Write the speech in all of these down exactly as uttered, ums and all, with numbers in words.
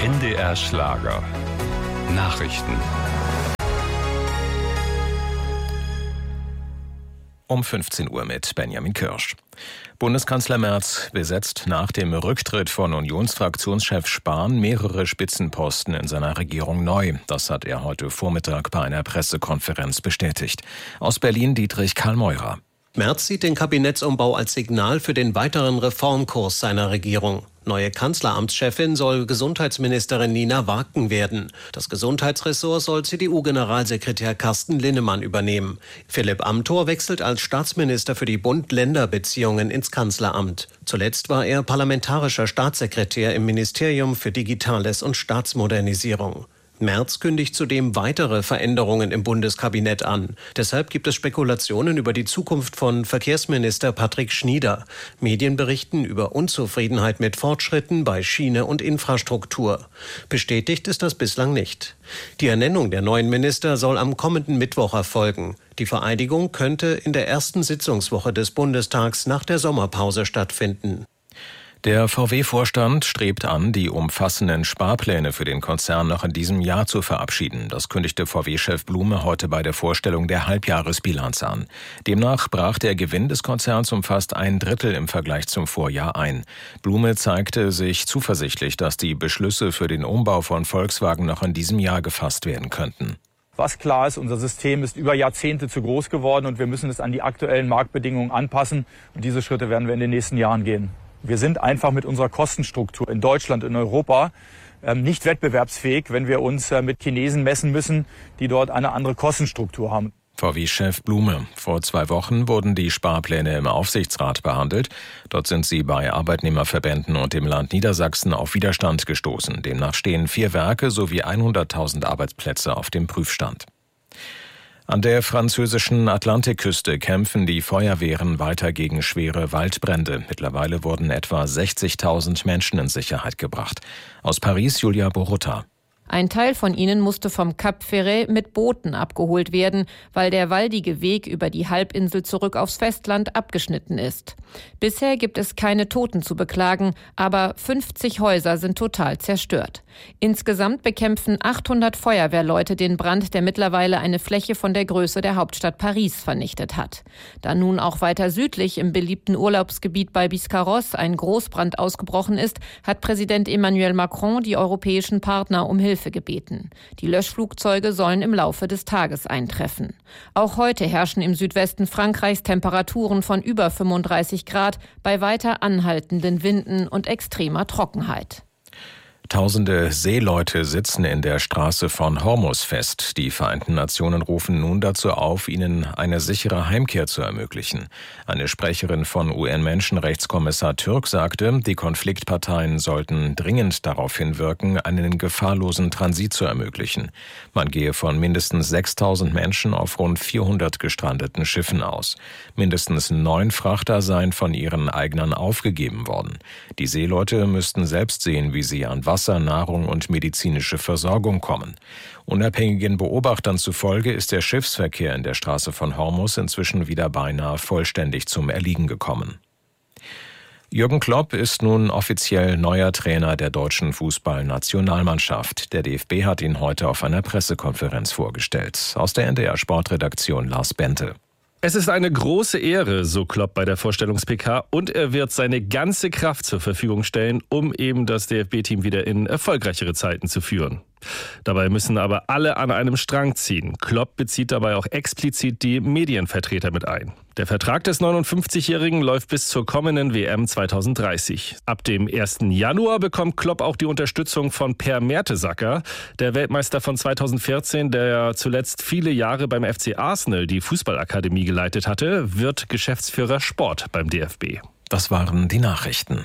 N D R Schlager. Nachrichten. Um fünfzehn Uhr mit Benjamin Kirsch. Bundeskanzler Merz besetzt nach dem Rücktritt von Unionsfraktionschef Spahn mehrere Spitzenposten in seiner Regierung neu. Das hat er heute Vormittag bei einer Pressekonferenz bestätigt. Aus Berlin Dietrich Karl-Meurer. Merz sieht den Kabinettsumbau als Signal für den weiteren Reformkurs seiner Regierung. Neue Kanzleramtschefin soll Gesundheitsministerin Nina Waken werden. Das Gesundheitsressort soll C D U-Generalsekretär Carsten Linnemann übernehmen. Philipp Amthor wechselt als Staatsminister für die Bund-Länder-Beziehungen ins Kanzleramt. Zuletzt war er parlamentarischer Staatssekretär im Ministerium für Digitales und Staatsmodernisierung. Merz kündigt zudem weitere Veränderungen im Bundeskabinett an. Deshalb gibt es Spekulationen über die Zukunft von Verkehrsminister Patrick Schnieder. Medien berichten über Unzufriedenheit mit Fortschritten bei Schiene und Infrastruktur. Bestätigt ist das bislang nicht. Die Ernennung der neuen Minister soll am kommenden Mittwoch erfolgen. Die Vereidigung könnte in der ersten Sitzungswoche des Bundestags nach der Sommerpause stattfinden. Der V W-Vorstand strebt an, die umfassenden Sparpläne für den Konzern noch in diesem Jahr zu verabschieden. Das kündigte V W-Chef Blume heute bei der Vorstellung der Halbjahresbilanz an. Demnach brach der Gewinn des Konzerns um fast ein Drittel im Vergleich zum Vorjahr ein. Blume zeigte sich zuversichtlich, dass die Beschlüsse für den Umbau von Volkswagen noch in diesem Jahr gefasst werden könnten. Was klar ist, unser System ist über Jahrzehnte zu groß geworden und wir müssen es an die aktuellen Marktbedingungen anpassen. Und diese Schritte werden wir in den nächsten Jahren gehen. Wir sind einfach mit unserer Kostenstruktur in Deutschland, in Europa nicht wettbewerbsfähig, wenn wir uns mit Chinesen messen müssen, die dort eine andere Kostenstruktur haben. V W-Chef Blume. Vor zwei Wochen wurden die Sparpläne im Aufsichtsrat behandelt. Dort sind sie bei Arbeitnehmerverbänden und dem Land Niedersachsen auf Widerstand gestoßen. Demnach stehen vier Werke sowie hunderttausend Arbeitsplätze auf dem Prüfstand. An der französischen Atlantikküste kämpfen die Feuerwehren weiter gegen schwere Waldbrände. Mittlerweile wurden etwa sechzigtausend Menschen in Sicherheit gebracht. Aus Paris Julia Borutta. Ein Teil von ihnen musste vom Cap Ferret mit Booten abgeholt werden, weil der waldige Weg über die Halbinsel zurück aufs Festland abgeschnitten ist. Bisher gibt es keine Toten zu beklagen, aber fünfzig Häuser sind total zerstört. Insgesamt bekämpfen achthundert Feuerwehrleute den Brand, der mittlerweile eine Fläche von der Größe der Hauptstadt Paris vernichtet hat. Da nun auch weiter südlich im beliebten Urlaubsgebiet bei Biscarrosse ein Großbrand ausgebrochen ist, hat Präsident Emmanuel Macron die europäischen Partner um Hilfe gebeten. Die Löschflugzeuge sollen im Laufe des Tages eintreffen. Auch heute herrschen im Südwesten Frankreichs Temperaturen von über fünfunddreißig Grad bei weiter anhaltenden Winden und extremer Trockenheit. Tausende Seeleute sitzen in der Straße von Hormuz fest. Die Vereinten Nationen rufen nun dazu auf, ihnen eine sichere Heimkehr zu ermöglichen. Eine Sprecherin von U N-Menschenrechtskommissar Türk sagte, die Konfliktparteien sollten dringend darauf hinwirken, einen gefahrlosen Transit zu ermöglichen. Man gehe von mindestens sechstausend Menschen auf rund vierhundert gestrandeten Schiffen aus. Mindestens neun Frachter seien von ihren Eignern aufgegeben worden. Die Seeleute müssten selbst sehen, wie sie an Wasser, Nahrung und medizinische Versorgung kommen. Unabhängigen Beobachtern zufolge ist der Schiffsverkehr in der Straße von Hormuz inzwischen wieder beinahe vollständig zum Erliegen gekommen. Jürgen Klopp ist nun offiziell neuer Trainer der deutschen Fußballnationalmannschaft. Der D F B hat ihn heute auf einer Pressekonferenz vorgestellt. Aus der N D R Sportredaktion Lars Bente. Es ist eine große Ehre, so Klopp bei der Vorstellungs-P K, und er wird seine ganze Kraft zur Verfügung stellen, um eben das D F B-Team wieder in erfolgreichere Zeiten zu führen. Dabei müssen aber alle an einem Strang ziehen. Klopp bezieht dabei auch explizit die Medienvertreter mit ein. Der Vertrag des neunundfünfzigjährigen läuft bis zur kommenden W M zweitausenddreißig. Ab dem ersten Januar bekommt Klopp auch die Unterstützung von Per Mertesacker, der Weltmeister von zweitausendvierzehn, der zuletzt viele Jahre beim F C Arsenal die Fußballakademie geleitet hatte, wird Geschäftsführer Sport beim D F B. Das waren die Nachrichten.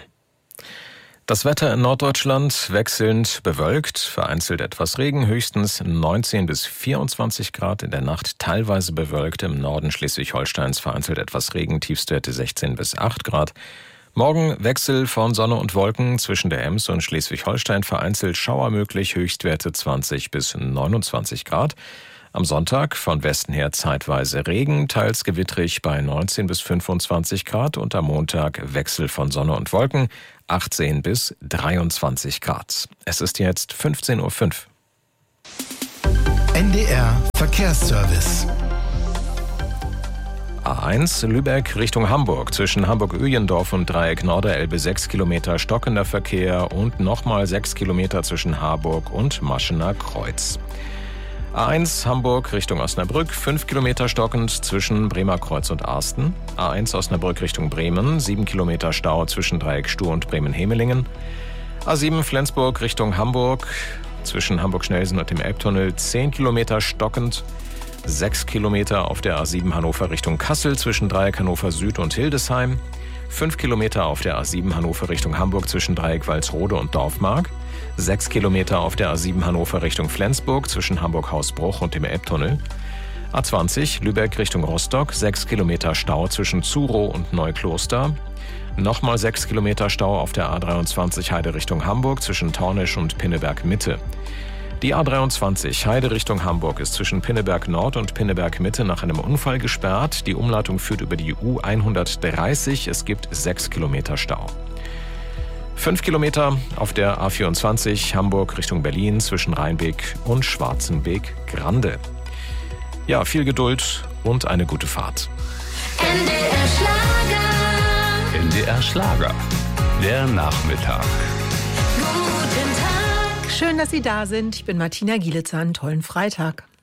Das Wetter in Norddeutschland wechselnd bewölkt, vereinzelt etwas Regen, höchstens neunzehn bis vierundzwanzig Grad, in der Nacht teilweise bewölkt, im Norden Schleswig-Holsteins vereinzelt etwas Regen, Tiefstwerte sechzehn bis acht Grad. Morgen Wechsel von Sonne und Wolken, zwischen der Ems und Schleswig-Holstein vereinzelt Schauer möglich, Höchstwerte zwanzig bis neunundzwanzig Grad. Am Sonntag von Westen her zeitweise Regen, teils gewittrig bei neunzehn bis fünfundzwanzig Grad und am Montag Wechsel von Sonne und Wolken, achtzehn bis dreiundzwanzig Grad. Es ist jetzt fünfzehn Uhr fünf. N D R Verkehrsservice. A eins Lübeck Richtung Hamburg. Zwischen Hamburg-Öjendorf und Dreieck Norderelbe sechs Kilometer stockender Verkehr und nochmal sechs Kilometer zwischen Harburg und Maschener Kreuz. A eins Hamburg Richtung Osnabrück, fünf Kilometer stockend zwischen Bremer Kreuz und Arsten. A eins Osnabrück Richtung Bremen, sieben Kilometer Stau zwischen Dreieck Stuhr und Bremen-Hemelingen. A sieben Flensburg Richtung Hamburg, zwischen Hamburg-Schnellsen und dem Elbtunnel, zehn Kilometer stockend. sechs Kilometer auf der A sieben Hannover Richtung Kassel zwischen Dreieck Hannover Süd und Hildesheim. fünf Kilometer auf der A sieben Hannover Richtung Hamburg zwischen Dreieck Walsrode und Dorfmark. sechs Kilometer auf der A sieben Hannover Richtung Flensburg zwischen Hamburg-Hausbruch und dem Elbtunnel. A zwanzig Lübeck Richtung Rostock, sechs Kilometer Stau zwischen Zurow und Neukloster. Nochmal sechs Kilometer Stau auf der A dreiundzwanzig Heide Richtung Hamburg zwischen Tornisch und Pinneberg Mitte. Die A dreiundzwanzig Heide Richtung Hamburg ist zwischen Pinneberg Nord und Pinneberg Mitte nach einem Unfall gesperrt. Die Umleitung führt über die U hundertdreißig. Es gibt sechs Kilometer Stau. fünf Kilometer auf der A vierundzwanzig Hamburg Richtung Berlin zwischen Rheinbeek und Schwarzenbeek-Grande. Ja, viel Geduld und eine gute Fahrt. N D R Schlager. N D R Schlager. Der Nachmittag. Guten Tag. Schön, dass Sie da sind. Ich bin Martina Gielitzer. Einen tollen Freitag.